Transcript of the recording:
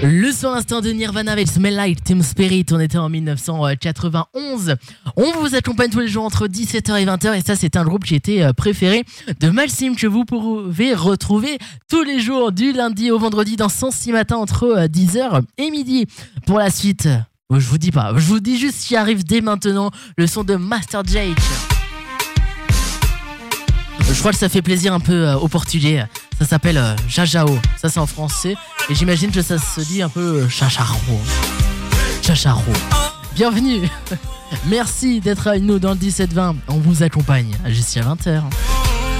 Le son instant de Nirvana avec Smell Like Teen Spirit, on était en 1991. On vous accompagne tous les jours entre 17h et 20h et ça c'est un groupe qui était préféré de Malsim que vous pouvez retrouver tous les jours du lundi au vendredi dans 106 matin entre 10h et midi. Pour la suite, je vous dis pas, je vous dis juste ce qui arrive dès maintenant, le son de Master Jake. Je crois que ça fait plaisir un peu aux Portugais. Ça s'appelle Jajao. Ça c'est en français. Et j'imagine que ça se dit un peu Chacharo. Chacharo. Bienvenue. Merci d'être avec nous dans le 17-20. On vous accompagne jusqu'à 20h.